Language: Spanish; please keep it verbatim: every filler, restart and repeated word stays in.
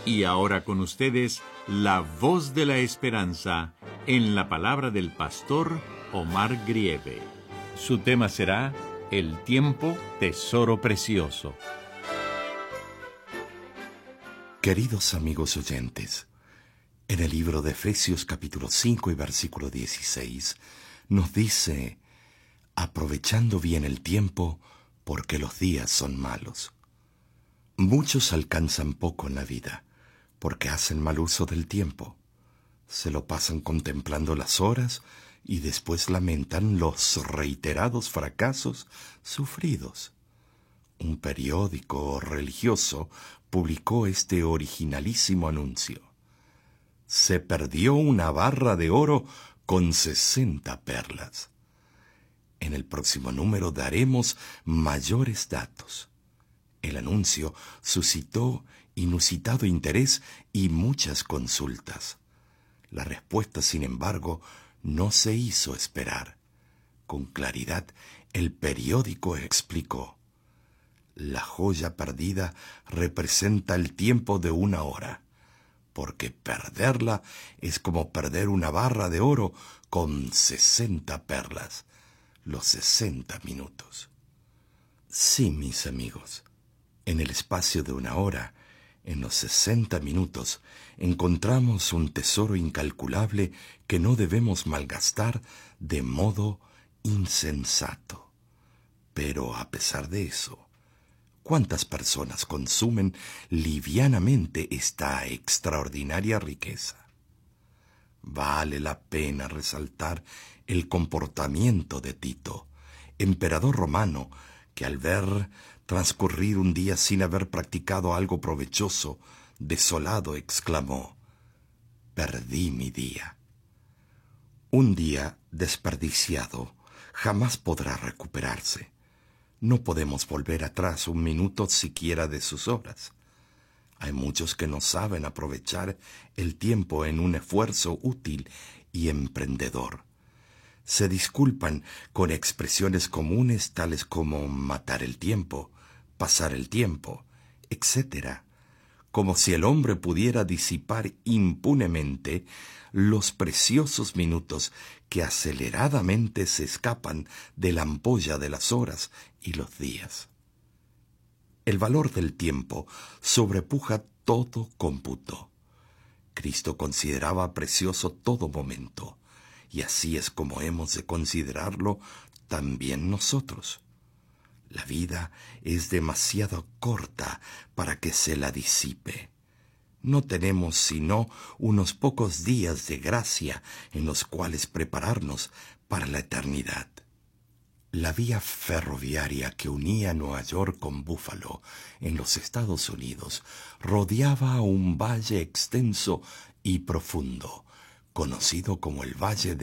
Y ahora con ustedes, la voz de la esperanza en la palabra del pastor Omar Grieve. Su tema será El tiempo, tesoro precioso. Queridos amigos oyentes, en el libro de Efesios capítulo cinco y versículo dieciséis, nos dice, aprovechando bien el tiempo, porque los días son malos. Muchos alcanzan poco en la vida, porque hacen mal uso del tiempo. Se lo pasan contemplando las horas y después lamentan los reiterados fracasos sufridos. Un periódico religioso publicó este originalísimo anuncio. Se perdió una barra de oro con sesenta perlas. En el próximo número daremos mayores datos. El anuncio suscitó inusitado interés y muchas consultas. La respuesta, sin embargo, no se hizo esperar. Con claridad, el periódico explicó: la joya perdida representa el tiempo de una hora, porque perderla es como perder una barra de oro con sesenta perlas, los sesenta minutos. Sí, mis amigos, en el espacio de una hora, en los sesenta minutos, encontramos un tesoro incalculable que no debemos malgastar de modo insensato. Pero a pesar de eso, ¿cuántas personas consumen livianamente esta extraordinaria riqueza? Vale la pena resaltar el comportamiento de Tito, emperador romano, que al ver transcurrir un día sin haber practicado algo provechoso, desolado exclamó: «Perdí mi día». Un día desperdiciado jamás podrá recuperarse. No podemos volver atrás un minuto siquiera de sus horas. Hay muchos que no saben aprovechar el tiempo en un esfuerzo útil y emprendedor. Se disculpan con expresiones comunes tales como matar el tiempo, pasar el tiempo, etcétera, como si el hombre pudiera disipar impunemente los preciosos minutos que aceleradamente se escapan de la ampolla de las horas y los días. El valor del tiempo sobrepuja todo cómputo. Cristo consideraba precioso todo momento, y así es como hemos de considerarlo también nosotros. La vida es demasiado corta para que se la disipe. No tenemos sino unos pocos días de gracia en los cuales prepararnos para la eternidad. La vía ferroviaria que unía Nueva York con Buffalo, en los Estados Unidos, rodeaba un valle extenso y profundo, conocido como el Valle de